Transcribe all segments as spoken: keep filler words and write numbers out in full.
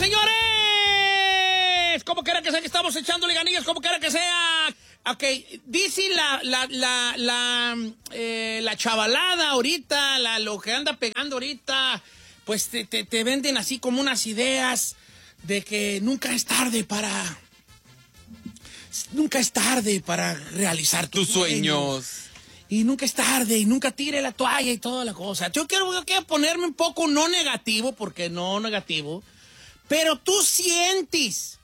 señores! Como quiera que sea que estamos echándole ganillas, como quiera que sea. Ok, dice la, la, la, la, eh, la chavalada ahorita, la, lo que anda pegando ahorita, pues te, te, te venden así como unas ideas de que nunca es tarde para... Nunca es tarde para realizar tus, tus sueños. sueños. Y nunca es tarde, y nunca tire la toalla y toda la cosa. Yo quiero, yo quiero ponerme un poco no negativo, porque no negativo, pero tú sientes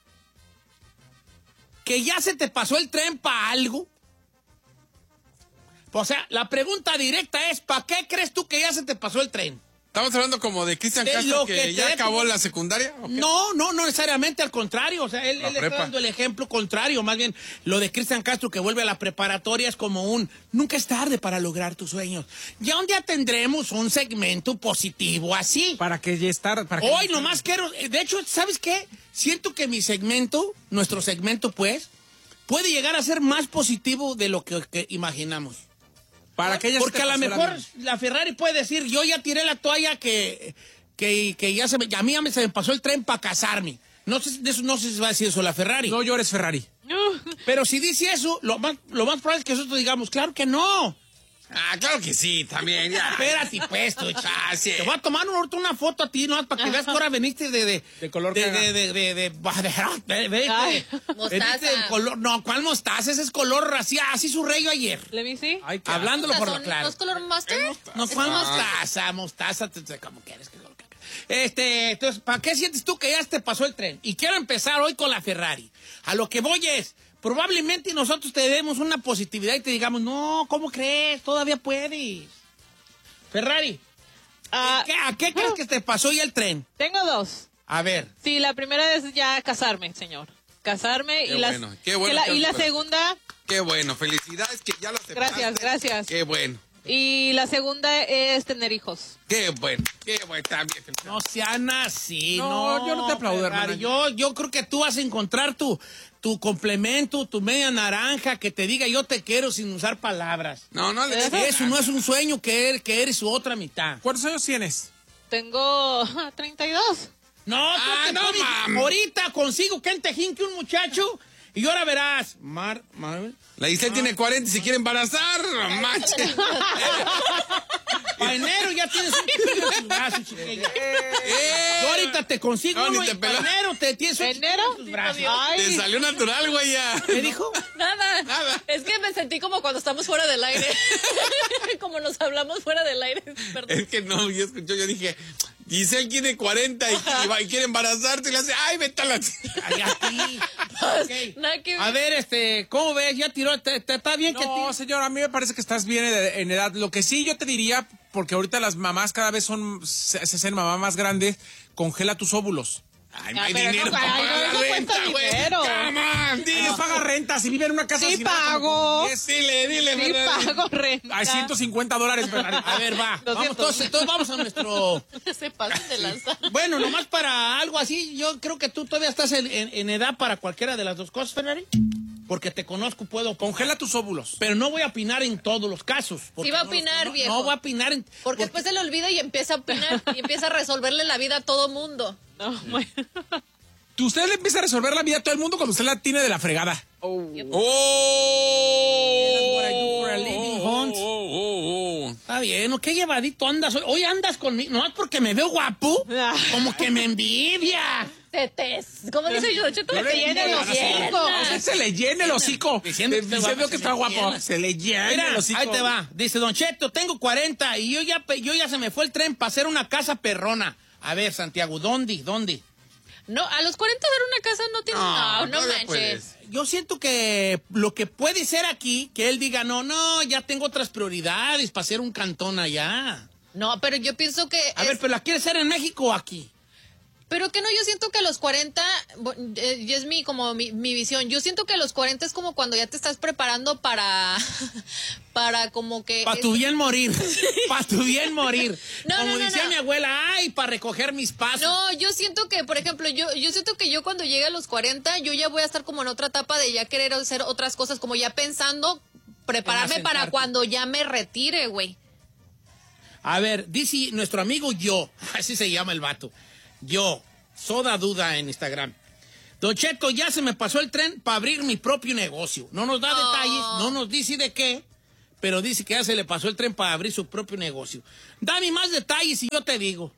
que ya se te pasó el tren para algo. O sea, la pregunta directa es, ¿para qué crees tú que ya se te pasó el tren? Estamos hablando como de Cristian Castro que, que ya acabó la secundaria. ¿Okay? No, no, no necesariamente, al contrario. O sea, él, él está dando el ejemplo contrario. Más bien, lo de Cristian Castro que vuelve a la preparatoria es como un, nunca es tarde para lograr tus sueños. Ya un día tendremos un segmento positivo así. Para que ya estar... Para que Hoy nomás quiero, de hecho, ¿sabes qué? Siento que mi segmento, nuestro segmento pues, puede llegar a ser más positivo de lo que, que imaginamos. Para que ella Porque a lo mejor la Ferrari puede decir, yo ya tiré la toalla que, que, que ya se me, a mí ya me, se me pasó el tren para casarme. No sé, de eso, no sé si va a decir eso la Ferrari. No llores, Ferrari. Pero si dice eso, lo más, lo más probable es que nosotros digamos, claro que no. Ah, claro que sí, también. Ya. Espérate, pues, tú, ah, sí. Te voy a tomar una, una foto a ti, ¿no? Para que veas que ahora veniste de... De, de color de, de, de, de, de, de, de mostaza. Color, no, ¿cuál mostaza? Ese es color así, así su rayo ayer. ¿Le vi, sí? Ay, hablándolo por lo claro. ¿No es color mustard? No, ¿cuál mostaza? Mostaza, ¿cómo quieres que lo que... Este, entonces, ¿para qué sientes tú que ya te pasó el tren? Y quiero empezar hoy con la Ferrari. A lo que voy es... Probablemente nosotros te demos una positividad y te digamos, no, ¿cómo crees? Todavía puedes. Ferrari, uh, ¿a qué, a qué uh, crees que te pasó ya el tren? Tengo dos. A ver. Sí, la primera es ya casarme, señor. Casarme qué y, bueno, las, qué bueno, la, qué y la bueno. segunda... Qué bueno, felicidades que ya lo aceptaste. Gracias, gracias. Qué bueno. Y la segunda es tener hijos. Qué bueno, qué bueno, también. No sean así, no. No, yo no te aplaudo, hermano. Yo, yo creo que tú vas a encontrar tu, tu complemento, tu media naranja, que te diga yo te quiero sin usar palabras. No, no le Eso no es un sueño que eres, que eres su otra mitad. ¿Cuántos años tienes? Tengo treinta y dos. No, ah, tú, no, tú, mami. Ahorita consigo que te jinque un muchacho y ahora verás. Mar, Mar, la Giselle ah. tiene cuarenta y se quiere embarazar. Manche. Para enero ya tienes un chiquillo en tus brazos, chiquilla. Eh, Yo ahorita te consigo no, uno te y para enero te tienes un ¿Enero? en tus brazos. Ay. Te salió natural, güey, ya. ¿Qué dijo? Nada. Nada. Es que me sentí como cuando estamos fuera del aire. Como nos hablamos fuera del aire. Perdón. Es que no, yo escuché, yo dije... Giselle tiene cuarenta y, y, va, y quiere embarazarse y le hace, ay, vete a la... Ay, a ti. Okay. Nada que... A ver, este, ¿cómo ves? ¿Ya tiró? ¿Está bien no, que No, te... señor, a mí me parece que estás bien en edad. Lo que sí yo te diría, porque ahorita las mamás cada vez son, se, se hacen mamá más grande, congela tus óvulos. Ay, no hay dinero no, para ay, pagar no, la no renta, güey. Come on, Sí, no paga renta, si vive en una casa... Sí sin pago. Nada, dile, dile, Sí Ferrari. pago renta. Hay ciento cincuenta dólares, Ferrari. A ver, va. Vamos, entonces, entonces vamos a nuestro... Se pasan de lanza. Bueno, nomás para algo así, yo creo que tú todavía estás en, en, en edad para cualquiera de las dos cosas, Ferrari. Porque te conozco, puedo... Congela tus óvulos. Pero no voy a opinar en todos los casos. Sí va a no, opinar, no, viejo. No voy a opinar en... Porque, porque después se le olvida y empieza a opinar y empieza a resolverle la vida a todo mundo. No, bueno. Usted le empieza a resolver la vida a todo el mundo cuando usted la tiene de la fregada. Oh. That's what I do for a living, Hunt. Oh, oh, oh. Está bien, ¿no? ¿Qué llevadito andas hoy? Hoy andas conmigo, no es porque me veo guapo, como que me envidia. Te, te, ¿Cómo dice yo? Yo te llena el hocico. A usted se le llena el hocico. Diciendo, Diciendo, diciendo que está guapo. Se le llena Mira, el hocico. ahí te va. Dice, Don Cheto, tengo cuarenta y yo ya, yo ya se me fue el tren para hacer una casa perrona. A ver, Santiago, ¿dónde? ¿Dónde? No, a los cuarenta dar una casa no tiene... No, no, no manches. Puedes. Yo siento que lo que puede ser aquí, que él diga, no, no, ya tengo otras prioridades para hacer un cantón allá. No, pero yo pienso que... A es... ver, ¿pero la quiere hacer en México o aquí? Pero que no, yo siento que a los cuarenta, eh, y es mi, como mi, mi visión, yo siento que a los cuarenta es como cuando ya te estás preparando para, para como que... Para tu bien morir, para tu bien morir. No, como no, no, decía no. mi abuela, ay, para recoger mis pasos. No, yo siento que, por ejemplo, yo, yo siento que yo cuando llegue a los cuarenta, yo ya voy a estar como en otra etapa de ya querer hacer otras cosas, como ya pensando, prepararme para cuando ya me retire, güey. A ver, dice nuestro amigo Yo, así se llama el vato. Yo, Soda Duda en Instagram. Don Cheto, ya se me pasó el tren para abrir mi propio negocio. No nos da Oh. detalles, no nos dice de qué, pero dice que ya se le pasó el tren para abrir su propio negocio. Dame más detalles y yo te digo.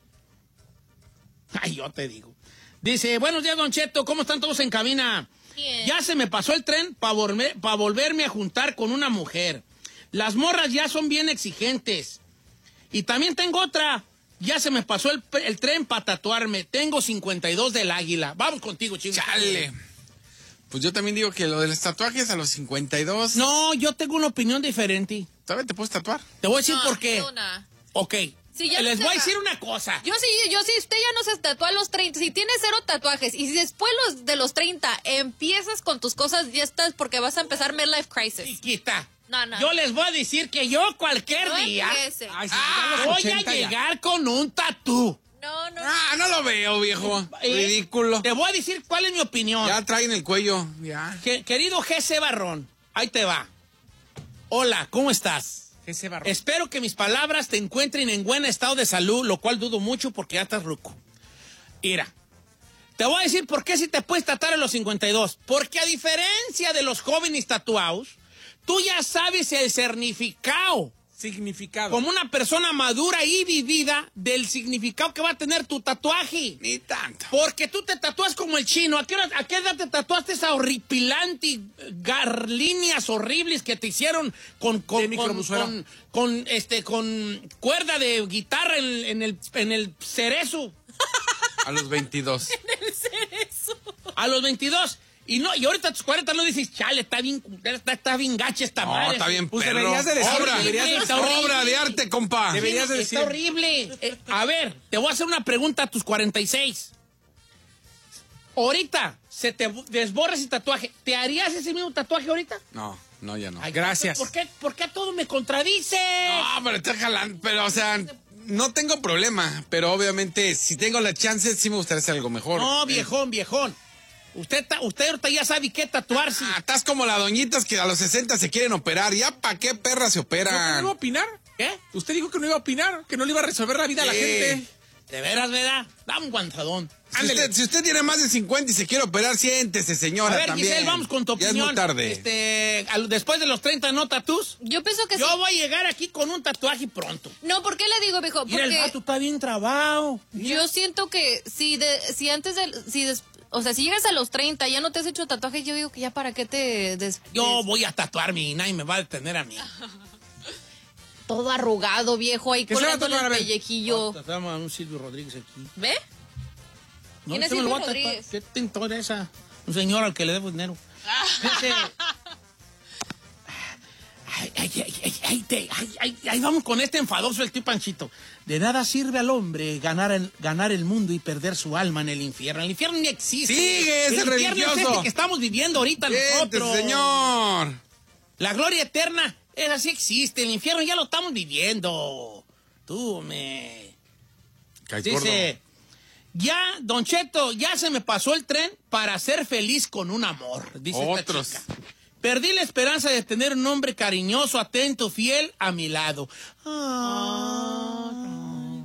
Ay, yo te digo. Dice, buenos días, Don Cheto, ¿cómo están todos en cabina? Bien. Ya se me pasó el tren para volver, pa volverme a juntar con una mujer. Las morras ya son bien exigentes. Y también tengo otra. Ya se me pasó el, el tren para tatuarme. Tengo cincuenta y dos del águila. Vamos contigo, chicos. Chale. Pues yo también digo que lo de los tatuajes a los cincuenta y dos. No, yo tengo una opinión diferente. ¿Todavía te puedes tatuar? Te voy a decir No, por qué. una. Ok. Sí, ya Les no voy a se- decir una cosa. Yo sí, yo sí, usted ya no se tatúa a los treinta. Si tienes cero tatuajes y si después los, de los treinta empiezas con tus cosas, ya estás porque vas a empezar midlife crisis. Chiquita. No, no. Yo les voy a decir que yo cualquier No día empiece. Ay, sí, ah, ya los voy ochenta a ya. llegar con un tatú. No, no. Ah, no lo veo, viejo. Eh, Ridículo. Te voy a decir cuál es mi opinión. Ya traen el cuello, ya. Que- querido G C Barrón, ahí te va. Hola, ¿cómo estás? Ese barro. Espero que mis palabras te encuentren en buen estado de salud, lo cual dudo mucho porque ya estás ruco. Mira, te voy a decir por qué si te puedes tatuar a los cincuenta y dos. Porque a diferencia de los jóvenes tatuados, tú ya sabes el significado, Significado. como una persona madura y vivida, del significado que va a tener tu tatuaje. Ni tanto. Porque tú te tatúas como el chino. ¿A qué, hora- a qué edad te tatuaste esa horripilante gar- líneas horribles que te hicieron con con, De con, microbusuero. con, con, este con cuerda de guitarra en, en el en el cerezo A los veintidós. a los veintidós? Y no, y ahorita a tus cuarenta no dices, chale, está bien, está, está bien gacha esta No, madre. está bien Pues perro. deberías de decir- obra, deberías de- Está horrible. obra de arte, compa. Deberías de Está decir- horrible. Eh, a ver, te voy a hacer una pregunta a tus cuarenta y seis. Ahorita se te desborra ese tatuaje. ¿Te harías ese mismo tatuaje ahorita? No, no, ya no. Ay, Gracias. ¿Por qué, por qué todo me contradice? No, pero está jalando. Pero, o sea, no tengo problema. Pero obviamente, si tengo la chance, sí me gustaría hacer algo mejor. No, Eh, viejón, viejón. Usted, ta- usted ahorita ya sabe qué tatuarse. Ah, estás como las doñitas que a los sesenta se quieren operar. ¿Ya para qué perras se ¿Dijo que no operan? iba a opinar? ¿Qué? Usted dijo que no iba a opinar, que no le iba a resolver la vida a la Sí. gente. ¿De veras, verdad? Dame un guantadón. Si Ándele. usted, si usted tiene más de cincuenta y se quiere operar, siéntese, señora. A ver, también. Giselle, vamos con tu Ya opinión. es muy tarde. Este, al- después de los treinta, ¿no tatús? Yo pienso que Yo sí. voy a llegar aquí con un tatuaje pronto. No, ¿por qué le digo, viejo? Mira, el Porque vato está bien trabado. yo siento que si de, si antes del, si des- o sea, si llegas a los treinta ya no te has hecho tatuajes, yo digo que ya para qué te des, Yo des- voy a tatuarme y nadie me va a detener a mí. todo arrugado, viejo, ahí ¿Qué se va a colgándole tatuar? A el ver. pellejillo. Tatuamos a un Silvio Rodríguez aquí. ¿Ve? No, ¿Quién es este me lo Silvio voy a tatuar. Rodríguez? ¿Qué te interesa? Un señor al que le debo dinero. Dice, Ay, ay, ay, ay, ay, te- ay, ay, ay, vamos con este enfadoso, el tío Panchito. De nada sirve al hombre ganar el, ganar el mundo y perder su alma en el infierno. El infierno ni existe. Sigue, ese el infierno religioso. es este que estamos viviendo ahorita Siéntese, nosotros. señor. La gloria eterna, esa sí existe. El infierno ya lo estamos viviendo. Tú me... Cae Dice, ya, Don Cheto, ya se me pasó el tren para ser feliz con un amor. Dice esta Otros. chica. Perdí la esperanza de tener un hombre cariñoso, atento, fiel a mi lado. Ay,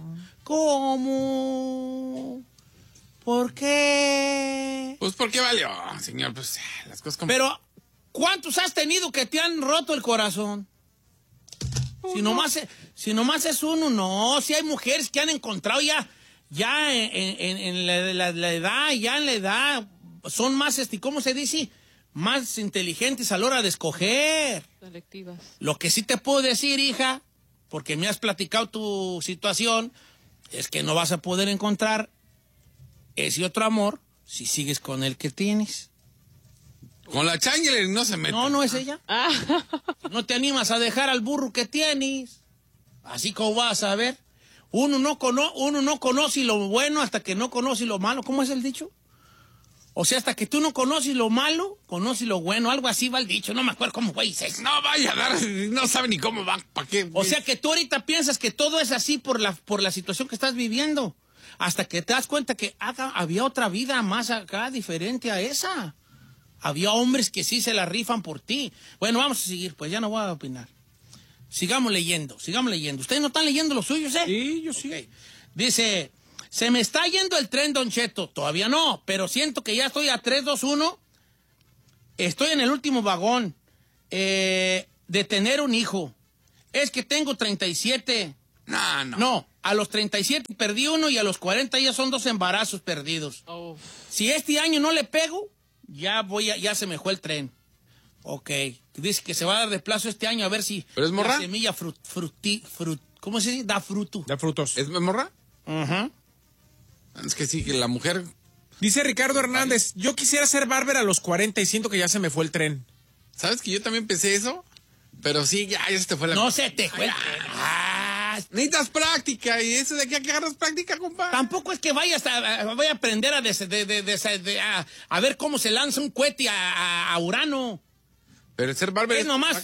¿cómo? ¿Por qué? Pues, ¿por qué valió, señor? Pues, las cosas como... Pero, ¿cuántos has tenido que te han roto el corazón? Si nomás, es- si nomás es uno, no. Si hay mujeres que han encontrado ya, ya en, en- en la, la- la edad, ya en la edad, son más, este, ¿cómo se dice? Más inteligentes a la hora de escoger. Selectivas. Lo que sí te puedo decir, hija, porque me has platicado tu situación, es que no vas a poder encontrar ese otro amor si sigues con el que tienes. Con la Chandler no se mete. No, no es ella. No te animas a dejar al burro que tienes. Así como vas a ver. Uno no, cono uno no conoce lo bueno hasta que no conoce lo malo. ¿Cómo es el dicho? O sea, hasta que tú no conoces lo malo, conoces lo bueno. Algo así va el dicho. No me acuerdo cómo fue. No vaya a dar, no sabe ni cómo va, ¿para qué? O sea que tú ahorita piensas que todo es así por la, por la situación que estás viviendo. Hasta que te das cuenta que acá había otra vida más acá diferente a esa. Había hombres que sí se la rifan por ti. Bueno, vamos a seguir, pues ya no voy a opinar. Sigamos leyendo, sigamos leyendo. ¿Ustedes no están leyendo los suyos, eh? Sí, yo sí. Ok. Dice, Se me está yendo el tren, Don Cheto. Todavía no, pero siento que ya estoy a tres, dos, uno. Estoy en el último vagón eh, de tener un hijo. Es que tengo treinta y siete. No, no. No, a los treinta y siete perdí uno y a los cuarenta ya son dos embarazos perdidos. Oh. Si este año no le pego, ya voy a, ya se me fue el tren. Ok. Dice que se va a dar de plazo este año a ver si ¿Pero es morra? la semilla frut, fruti, frut, ¿cómo se dice? Da fruto. Da frutos. ¿Es morra? Ajá. Es que sí, que la mujer... Dice Ricardo Hernández, yo quisiera ser barber a los cuarenta y siento que ya se me fue el tren. ¿Sabes que yo también pensé eso? Pero sí, ya, ya se te fue la... No se te fue el tren. Ah, necesitas práctica, y eso de aquí a que agarras práctica, compa. tampoco es que vayas a, a- voy a aprender a, des- de, de- de- de- a, a ver cómo se lanza un cohete a, a- a Urano. Pero ser barber... Es nomás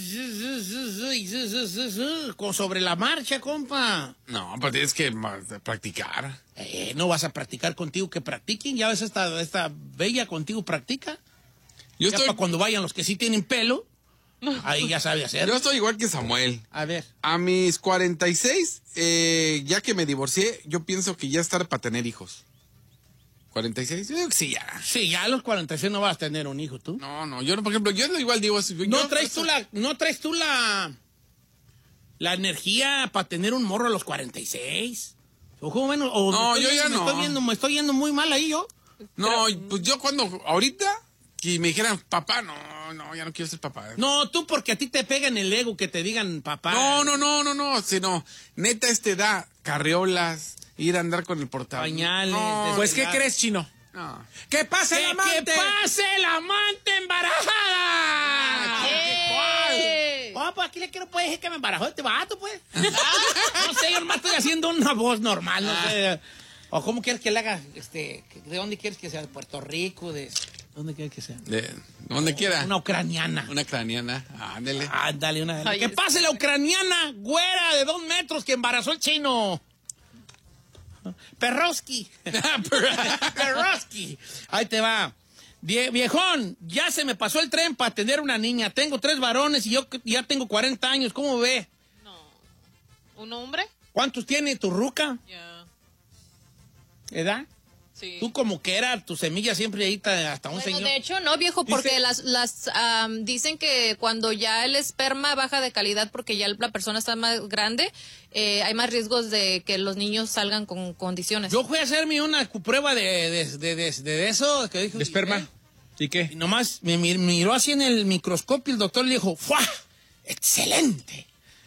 con- sobre la marcha, compa. No, pero tienes que ma- practicar. Eh, no vas a practicar contigo que practiquen. Ya ves, esta, esta bella contigo practica. Yo Ya estoy, para cuando vayan los que sí tienen pelo, ahí ya sabe hacer. yo estoy igual que Samuel. A ver. A mis cuarenta y seis, eh, ya que me divorcié, yo pienso que ya es tarde para tener hijos. ¿cuarenta y seis? Yo digo que sí, ya. Sí, ya a los cuarenta y seis no vas a tener un hijo tú. No, no, yo no, por ejemplo, yo igual digo eso. yo- No yo- traes tú la, no traes tú la, la energía para tener un morro a los cuarenta y seis. O cómo ven, o No, me estoy yo ya viendo- no. Me estoy, viendo, me estoy yendo muy mal ahí yo. No, pues yo cuando, ahorita, que me dijeran, papá, no, no, ya no quiero ser papá. No, tú porque a ti te pega en el ego que te digan papá. No, no, no, no, no, sino, neta, este da carriolas, ir a andar con el portal. Pañales, No, Pues, ¿qué verdad. crees, Chino? no. ¡Que pase ¡Que, el amante! que pase la amante embarazada! ¡Eh! Oh, pues aquí le quiero pues decir que me embarazó este vato, pues. No sé, yo nomás estoy haciendo una voz normal, no sé. O cómo quieres que le haga, este, ¿de dónde quieres que sea? ¿De Puerto Rico? ¿De dónde quieres que sea? De donde quiera. Una ucraniana. Una craniana, ándele. Ah, dale una. Ay, que es- pase la ucraniana, güera de dos metros que embarazó el chino. Perrowski. Perrowski. Ahí te va. Vie- viejón, ya se me pasó el tren para tener una niña. Tengo tres varones y yo que- ya tengo cuarenta años. ¿Cómo ve? ¿Un hombre? ¿Cuántos tiene tu ruca? Ya. ¿Edad? Sí. Tú como que era tu semilla siempre ahí ta- hasta un Bueno, señor. de hecho, no, viejo, porque Dice- las, las am, dicen que cuando ya el esperma baja de calidad porque ya la persona está más grande, eh, hay más riesgos de que los niños salgan con condiciones. Yo fui a hacerme una cu- prueba de, de, de, de- de eso. Que dijo, ¿De esperma? ¿Y Y qué? nomás me mir- miró así en el microscopio y el doctor le dijo, ¡fua! ¡Excelente!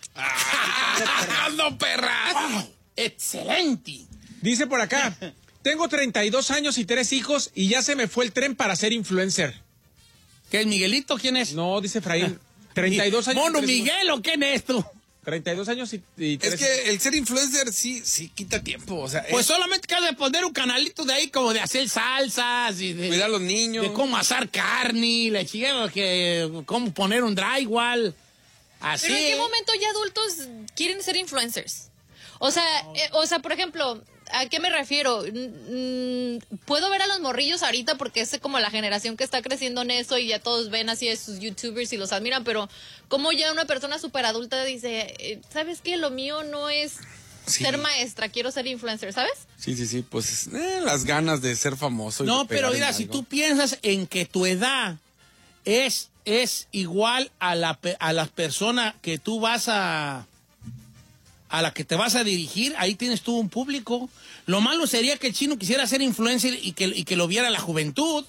¡No, perra! ¡Wow! ¡Excelente! Dice por acá, tengo treinta y dos años y tres hijos y ya se me fue el tren para ser influencer. ¿Qué es Miguelito? ¿Quién es? No, dice Efraín, treinta y dos años. y ¿Mono tres hijos. Miguel o quién es tú? treinta y dos años y, y tres Es que el ser influencer sí, sí quita tiempo. O sea, Pues es solamente que has de poner un canalito de ahí como de hacer salsas y de, cuidar a los niños. de cómo asar carne, la chica, que cómo poner un drywall. Así. Pero ¿en qué momento ya adultos quieren ser influencers? O sea, eh, o sea, por ejemplo, ¿a qué me refiero? Mm, mm, puedo ver a los morrillos ahorita porque es como la generación que está creciendo en eso y ya todos ven así a sus youtubers y los admiran, pero como ya una persona súper adulta dice, eh, ¿sabes qué? Lo mío no es Sí. ser maestra, quiero ser influencer, ¿sabes? Sí, sí, sí, pues eh, las ganas de ser famoso. y No, de pegar pero en mira, si algo. tú piensas en que tu edad es, es igual a la, pe- a la persona que tú vas a... a la que te vas a dirigir, ahí tienes tú un público. Lo malo sería que el chino quisiera ser influencer y que, y que lo viera la juventud.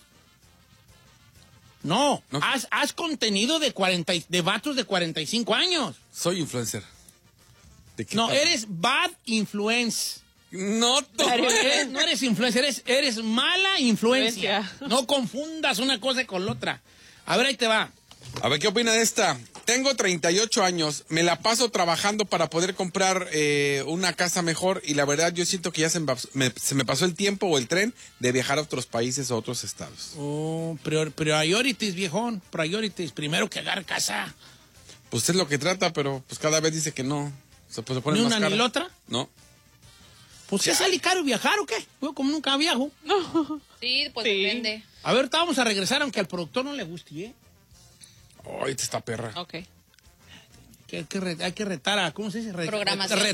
No, No. Haz, haz contenido de, cuarenta y- de vatos de cuarenta y cinco años. Soy influencer. ¿De qué No, tal? eres bad influence. No, to- Eres- no eres influencer, eres, eres mala influencia. Influencia. No confundas una cosa con la otra. A ver, ahí te va. A ver, ¿qué opina de esta? Tengo treinta y ocho años, me la paso trabajando para poder comprar eh, una casa mejor y la verdad yo siento que ya se me, me- se me pasó el tiempo o el tren de viajar a otros países o otros estados. Oh, prior- priorities, viejón. Priorities. Primero que agarrar casa. Pues es lo que trata, pero pues cada vez dice que no. O sea, pues se pone ¿Ni más una cara. ni la otra? No. Pues ¿qué sale caro viajar o qué? Yo como nunca viajo. Sí, pues Sí. depende. A ver, ahorita vamos a regresar aunque al productor no le guste, ¿eh? Ay, esta perra. Ok. Que hay, que re- hay que retar a, ¿cómo se dice? Re- Programación. re-